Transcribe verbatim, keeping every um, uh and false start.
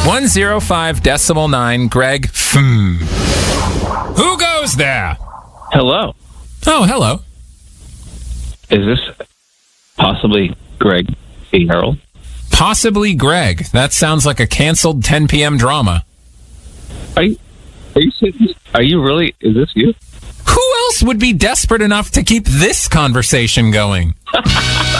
one oh five decimal nine, Greg. Hmm. Who goes there? Hello. Oh, hello. Is this possibly Greg C. Harold? Possibly Greg. That sounds like a canceled ten p.m. drama. Are you, are you serious? Are you really? Is this you? Who else would be desperate enough to keep this conversation going?